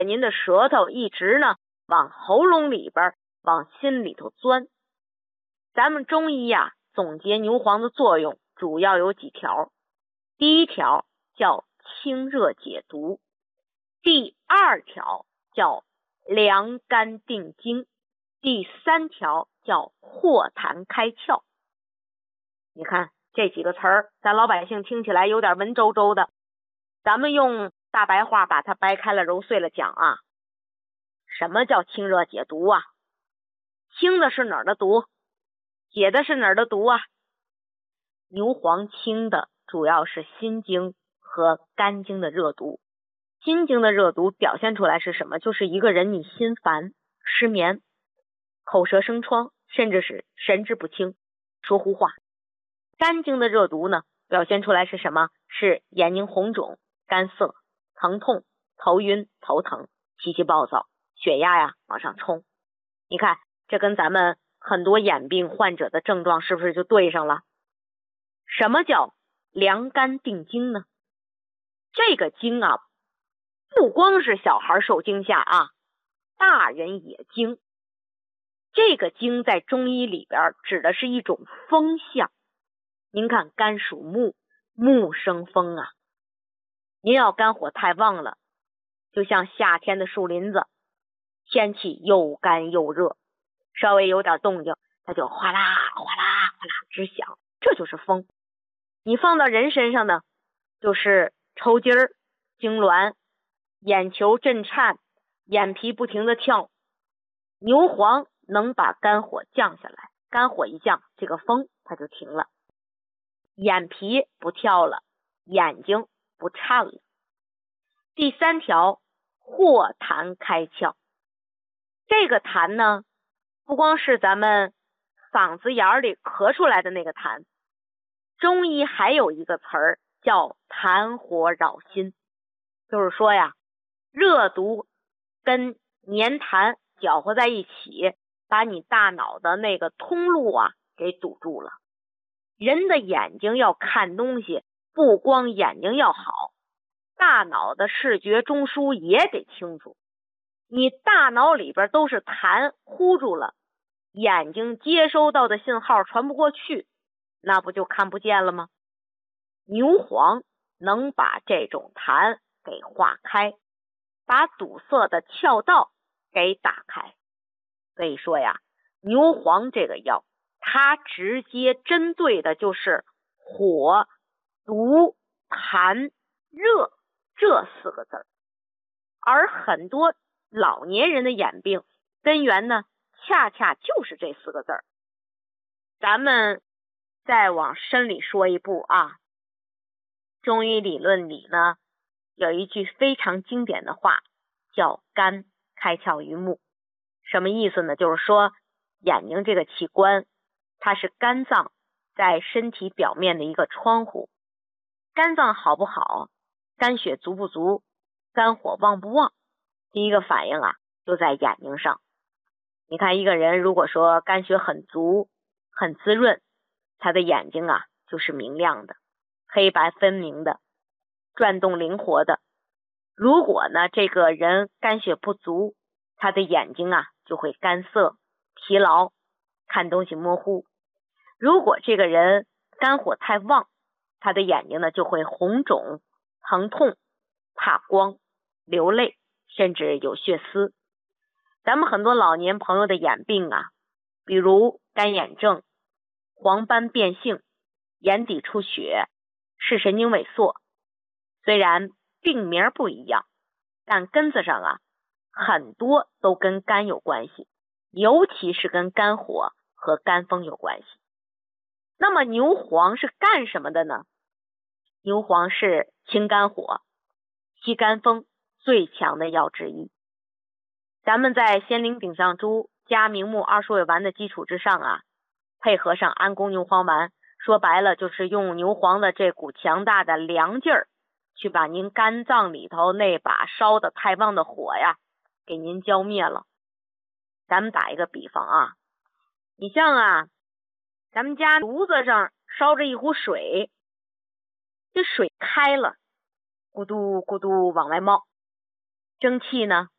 您的舌头一直呢往喉咙里边往心里头钻。咱们中医呀总结牛黄的作用主要有几条。第一条叫清热解毒，第二条叫凉肝定惊，第三条叫化痰开窍。你看这几个词儿，咱老百姓听起来有点文绉绉的，咱们用大白话把它掰开了揉碎了讲啊。什么叫清热解毒啊？清的是哪儿的毒？解的是哪儿的毒啊？牛黄清的主要是心经和肝经的热毒。心经的热毒表现出来是什么？就是一个人你心烦、失眠、口舌生疮，甚至是神志不清、说胡话。肝经的热毒呢，表现出来是什么？是眼睛红肿、干涩、疼痛、头晕、头疼、脾气暴躁、血压呀往上冲。你看这跟咱们很多眼病患者的症状是不是就对上了？什么叫凉肝定惊呢？这个惊啊，不光是小孩受惊吓啊，大人也惊。这个惊在中医里边指的是一种风象。您看肝属木，木生风啊。您要肝火太旺了，就像夏天的树林子，天气又干又热，稍微有点动静它就哗啦哗啦哗啦直响，这就是风。你放到人身上呢，就是抽筋儿、痉挛、眼球震颤、眼皮不停的跳。牛黄能把肝火降下来，肝火一降，这个风它就停了，眼皮不跳了，眼睛不颤了。第三条，化痰开窍。这个痰呢，不光是咱们嗓子眼里咳出来的那个痰，中医还有一个词儿叫痰火扰心，就是说呀，热毒跟粘痰搅和在一起，把你大脑的那个通路啊给堵住了。人的眼睛要看东西，不光眼睛要好，大脑的视觉中枢也得清楚。你大脑里边都是痰糊住了，眼睛接收到的信号传不过去，那不就看不见了吗？牛黄能把这种痰给化开，把堵塞的窍道给打开。所以说呀，牛黄这个药它直接针对的就是火、毒、痰、热这四个字儿。而很多老年人的眼病根源呢，恰恰就是这四个字儿。咱们再往深里说一步啊，中医理论里呢，有一句非常经典的话，叫肝开窍于目。什么意思呢？就是说眼睛这个器官，它是肝脏在身体表面的一个窗户。肝脏好不好，肝血足不足，肝火旺不旺，第一个反应啊就在眼睛上。你看一个人如果说肝血很足很滋润，他的眼睛啊就是明亮的，黑白分明的，转动灵活的。如果呢这个人肝血不足，他的眼睛啊就会干涩疲劳，看东西模糊。如果这个人肝火太旺，他的眼睛呢就会红肿疼痛怕光流泪，甚至有血丝。咱们很多老年朋友的眼病啊，比如干眼症、黄斑变性、眼底出血、视神经萎缩，虽然病名不一样，但根子上啊很多都跟肝有关系，尤其是跟肝火和肝风有关系。那么牛黄是干什么的呢？牛黄是清肝火、息肝风最强的药之一。咱们在仙灵顶上珠加明目二十味丸的基础之上啊，配合上安宫牛黄丸，说白了就是用牛黄的这股强大的凉劲儿，去把您肝脏里头那把烧得太旺的火呀给您浇灭了。咱们打一个比方啊，你像啊咱们家炉子上烧着一壶水，这水开了，咕嘟咕嘟往外冒，蒸汽呢